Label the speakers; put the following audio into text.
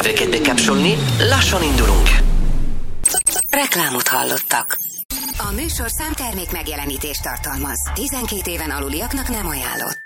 Speaker 1: Öveket bekapcsolni, lassan indulunk.
Speaker 2: Reklámot hallottak. A műsor számtermék megjelenítést tartalmaz. 12 éven aluliaknak nem ajánlott.